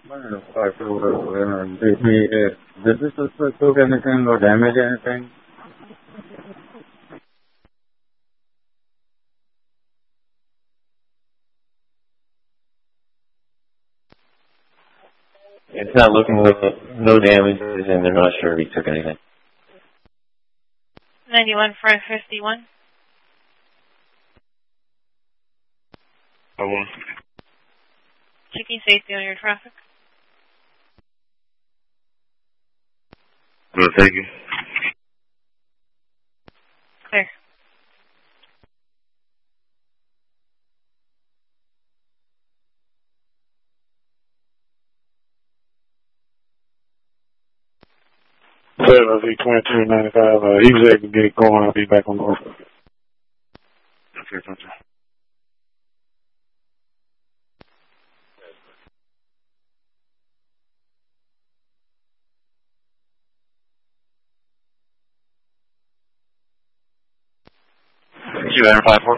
Bueno, did this took anything or damage anything? It's not looking like no damages, and they're not sure if he took anything. 91 551. Checking safety on your traffic. No, thank you. Clear. I'll be 2295. He was able to get it going. I'll be back on board. Okay, thank you. Two 54.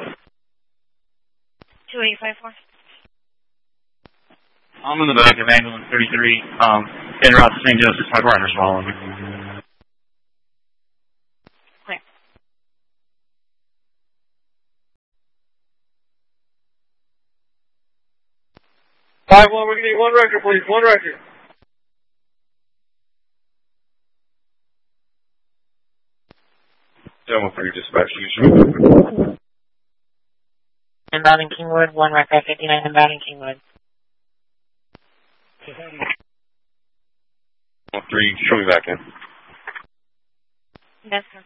2854. I'm in the back of ambulance 33, en route to St. Joseph's. My partner's following me. Clear. 5-1, we're going to need one record, please. One record. Gentlemen, for your dispatch, usually. Inbound in Kingwood, one record 59 inbound in Kingwood. 3, show me back in. Yes, sir.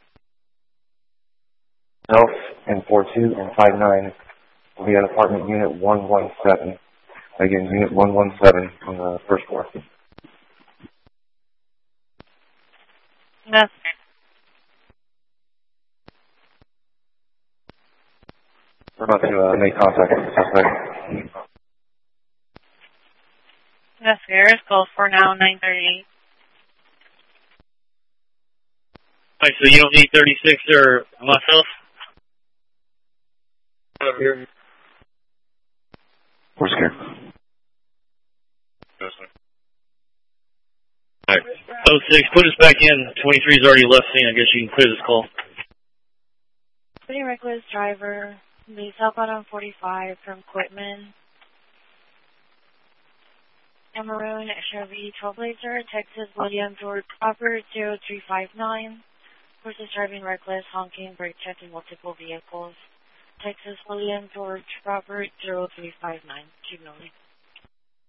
Elf and 42 and 59 will be at apartment unit 117. Again, unit 117 on the first floor. Yes, sir. We're about to make contact with the suspect. Yes, sir. It's called for now, 938. Alright, so you don't need 36 or myself? Over here. We're scared. Yes, sir. Alright. 06, put us back in. 23's already left scene. I guess you can clear this call. Pretty reckless driver. The southbound on 45 from Quitman. A maroon Chevy Trailblazer, Texas William George Robert 0359. Versus driving reckless, honking, brake checking multiple vehicles. Texas William George Robert 0359. 2 million.